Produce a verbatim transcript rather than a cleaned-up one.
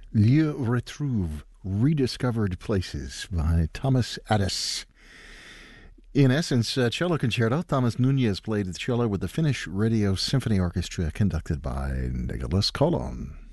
Lieu Retrouve, Rediscovered Places by Thomas Addis. In essence, a cello concerto. Thomas Nunez played the cello with the Finnish Radio Symphony Orchestra conducted by Nicholas Kolon.